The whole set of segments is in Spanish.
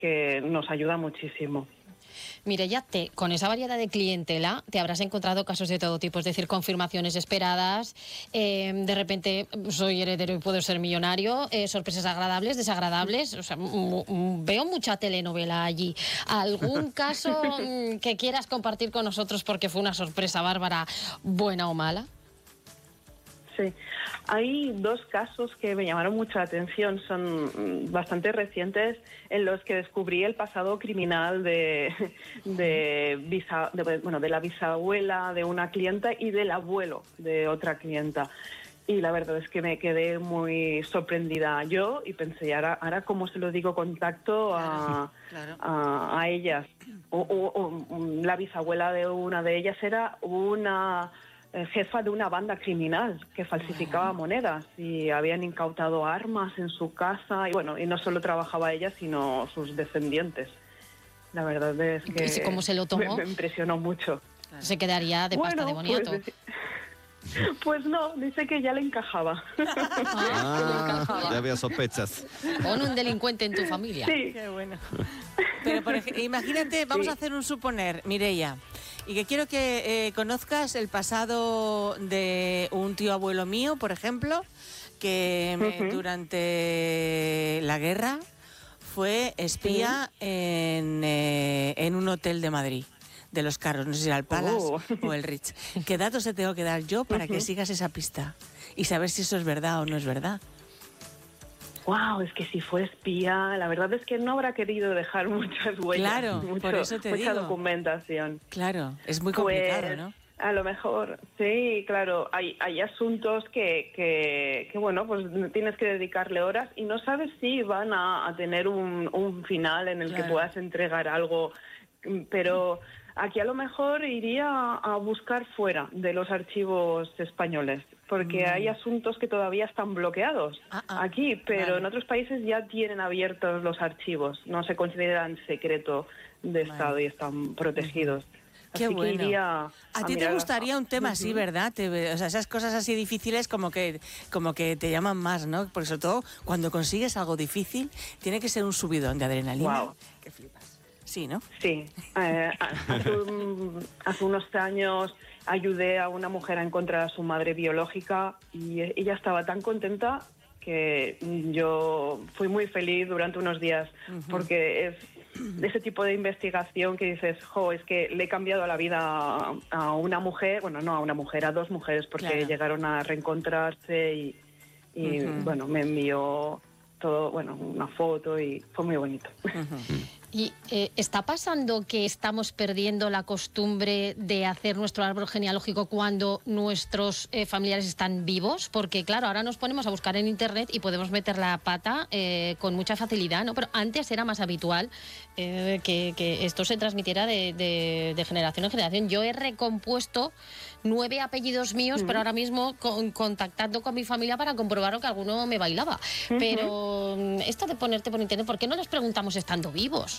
que nos ayuda muchísimo. Mireia, con esa variedad de clientela te habrás encontrado casos de todo tipo, es decir, confirmaciones esperadas, de repente soy heredero y puedo ser millonario, sorpresas agradables, desagradables, o sea, veo mucha telenovela allí. ¿Algún caso que quieras compartir con nosotros porque fue una sorpresa bárbara, buena o mala? Sí, hay dos casos que me llamaron mucho la atención, son bastante recientes, en los que descubrí el pasado criminal de la bisabuela de una clienta y del abuelo de otra clienta. Y la verdad es que me quedé muy sorprendida yo y pensé, ahora ¿cómo se lo digo contacto a ellas? La bisabuela de una de ellas era una jefa de una banda criminal que falsificaba monedas y habían incautado armas en su casa y no solo trabajaba ella sino sus descendientes. La verdad es que ¿Cómo se lo tomó? me impresionó mucho. Se quedaría de pasta de boniato. Pues no, dice que ya le encajaba. Ya había sospechas. Pon un delincuente en tu familia. Sí. Qué bueno. Pero imagínate, vamos a hacer un suponer, Mireia, y que quiero que conozcas el pasado de un tío abuelo mío, por ejemplo, que durante la guerra fue espía en un hotel de Madrid, de los carros, no sé si era el Palace o el Ritz. ¿Qué datos te tengo que dar yo para que sigas esa pista y saber si eso es verdad o no es verdad? Wow, es que si fue espía, la verdad es que no habrá querido dejar muchas huellas. Claro, por eso te digo. Mucha documentación. Claro, es muy complicado, ¿no? A lo mejor, sí, claro, hay asuntos que pues tienes que dedicarle horas y no sabes si van a tener un final en el que puedas entregar algo, pero aquí a lo mejor iría a buscar fuera de los archivos españoles, porque hay asuntos que todavía están bloqueados aquí, pero en otros países ya tienen abiertos los archivos, no se consideran secreto de Estado y están protegidos. Qué así bueno. que iría a ti te gustaría un tema así, ¿verdad? O sea, esas cosas así difíciles como que te llaman más, ¿no? Porque sobre todo cuando consigues algo difícil, tiene que ser un subidón de adrenalina. Wow. Que flipas. Sí, ¿no? Sí. Hace unos años ayudé a una mujer a encontrar a su madre biológica y ella estaba tan contenta que yo fui muy feliz durante unos días, porque es ese tipo de investigación que dices, es que le he cambiado la vida a una mujer, no a una mujer, a dos mujeres, porque llegaron a reencontrarse y me envió todo, una foto y fue muy bonito. ¿Y está pasando que estamos perdiendo la costumbre de hacer nuestro árbol genealógico cuando nuestros familiares están vivos? Porque, claro, ahora nos ponemos a buscar en Internet y podemos meter la pata con mucha facilidad, ¿no? Pero antes era más habitual que esto se transmitiera de generación en generación. Yo he recompuesto 9 apellidos míos, pero ahora mismo contactando con mi familia para comprobar que alguno me bailaba. Pero esto de ponerte por Internet, ¿por qué no les preguntamos estando vivos?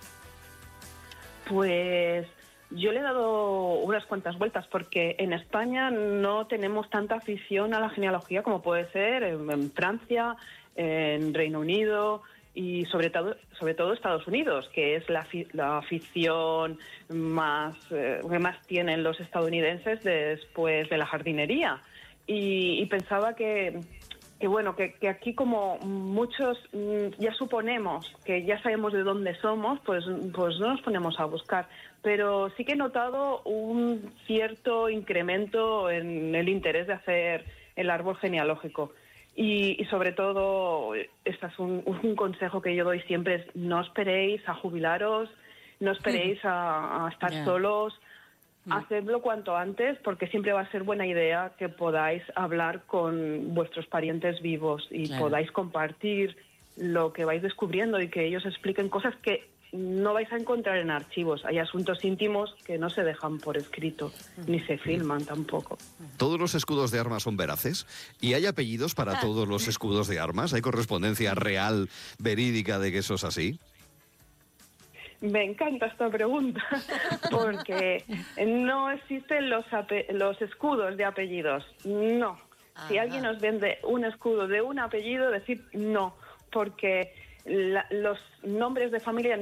Pues yo le he dado unas cuantas vueltas porque en España no tenemos tanta afición a la genealogía como puede ser en Francia, en Reino Unido y sobre todo Estados Unidos, que es la afición más que más tienen los estadounidenses después de la jardinería. Y pensaba que aquí como muchos ya suponemos que ya sabemos de dónde somos, pues no nos ponemos a buscar. Pero sí que he notado un cierto incremento en el interés de hacer el árbol genealógico. Y sobre todo, este es un consejo que yo doy siempre, es no esperéis a jubilaros, no esperéis a estar solos. Hacedlo cuanto antes, porque siempre va a ser buena idea que podáis hablar con vuestros parientes vivos y podáis compartir lo que vais descubriendo y que ellos expliquen cosas que no vais a encontrar en archivos. Hay asuntos íntimos que no se dejan por escrito, ni se filman tampoco. ¿Todos los escudos de armas son veraces? ¿Y hay apellidos para todos los escudos de armas? ¿Hay correspondencia real, verídica de que eso es así? Me encanta esta pregunta, porque no existen los escudos de apellidos, no. Si alguien nos vende un escudo de un apellido, decir no, porque los nombres de familia